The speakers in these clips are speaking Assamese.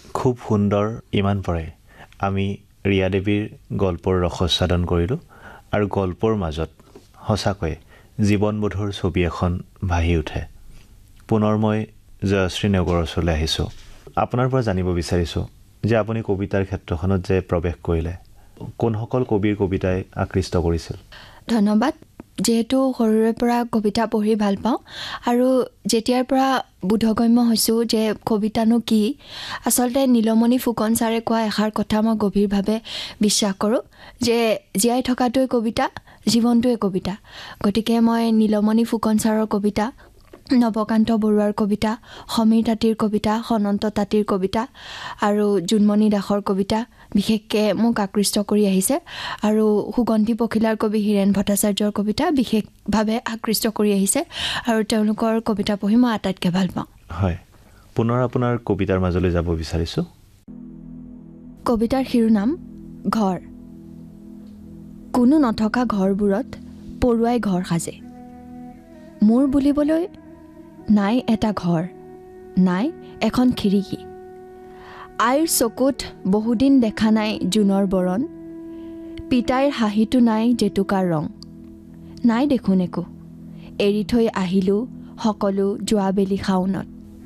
খুব সুন্দৰ ইমান পৰে আমি ৰিয়া দেৱীৰ গল্পৰ ৰসস্বাদন কৰিলোঁ আৰু গল্পৰ মাজত সঁচাকৈ জীৱনবোধৰ ছবি এখন ভাহি উঠে। পুনৰ মই জয়শ্ৰী নগৰৰ ওচৰলৈ আহিছোঁ। আপোনাৰ পৰা জানিব বিচাৰিছোঁ যে আপুনি কবিতাৰ ক্ষেত্ৰখনত যে প্ৰৱেশ কৰিলে, কোনসকল কবিৰ কবিতাই আকৃষ্ট কৰিছিল? ধন্যবাদ। যিহেতু সৰুৰে পৰা কবিতা পঢ়ি ভাল পাওঁ আৰু যেতিয়াৰ পৰা বোধগম্য হৈছোঁ যে কবিতানো কি, আচলতে নীলমণি ফুকন ছাৰে কোৱা এষাৰ কথা মই গভীৰভাৱে বিশ্বাস কৰোঁ যে জীয়াই থকাটোৱে কবিতা, জীৱনটোৱে কবিতা। গতিকে মই নীলমণি ফুকন ছাৰৰ কবিতা, নৱকান্ত বৰুৱাৰ কবিতা, সমীৰ তাঁতীৰ কবিতা, সনন্ত তাঁতীৰ কবিতা আৰু জোনমণি দাসৰ কবিতা বিশেষকৈ মোক আকৃষ্ট কৰি আহিছে আৰু সুগন্ধি পখিলাৰ কবি হীৰেণ ভট্টাচাৰ্যৰ কবিতা বিশেষভাৱে আকৃষ্ট কৰি আহিছে আৰু তেওঁলোকৰ কবিতা পঢ়ি মই আটাইতকৈ ভাল পাওঁ। হয়, পুনৰ আপোনাৰ কবিতাৰ মাজলৈ যাব বিচাৰিছোঁ। কবিতাৰ শিৰোনাম ঘৰ। কোনো নথকা ঘৰবোৰত পৰুৱাই ঘৰ সাজে। মোৰ বুলিবলৈ নাই এটা ঘৰ, নাই এখন খিৰিকী। আইৰ চকুত বহুদিন দেখা নাই জোনৰ বৰণ, পিতাইৰ হাঁহিটো নাই জেতুকাৰ ৰং। নাই দেখোন একো, এৰি থৈ আহিলোঁ সকলো যোৱাবেলি শাওনত।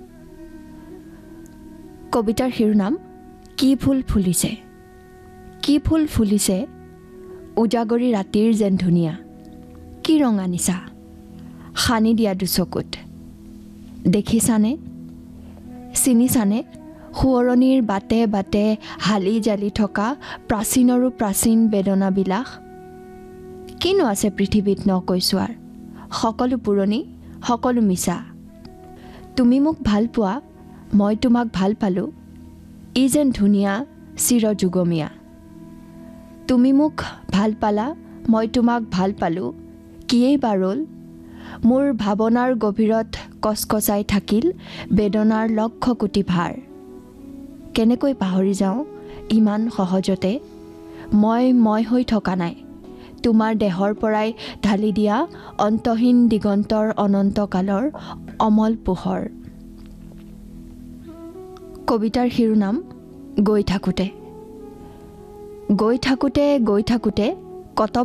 কবিতাৰ শিৰোনাম কি ফুল ফুলিছে। কি ফুল ফুলিছে উজাগৰি ৰাতিৰ যেন ধুনীয়া। কি ৰঙা নিচা সানি দিয়া দুচকুত। দেখিছানে, চিনিছানে সোঁৱৰণিৰ বাটে বাটে হালি জালি থকা প্ৰাচীনৰো প্ৰাচীন বেদনাবিলাস। কিনো আছে পৃথিৱীত নকৈ চোৱাৰ, সকলো পুৰণি, সকলো মিছা। তুমি মোক ভাল পোৱা, মই তোমাক ভাল পালোঁ, ই যেন ধুনীয়া চিৰযুগমীয়া। তুমি মোক ভাল পালা, মই তোমাক ভাল পালোঁ, কিয়েই বা ৰ'ল। মোৰ ভাৱনাৰ গভীৰত কচকচাই থাকিল বেদনাৰ লক্ষ কোটি ভাৰ। কেনেকৈ পাহৰি যাওঁ ইমান সহজতে, মই হৈ থকা নাই তোমাৰ দেহৰ পৰাই ঢালি দিয়া অন্তহীন দিগন্তৰ অনন্তকালৰ অমল পোহৰ। কবিতাৰ শিৰোনাম গৈ থাকোঁতে। গৈ থাকোঁতে গৈ থাকোঁতে কত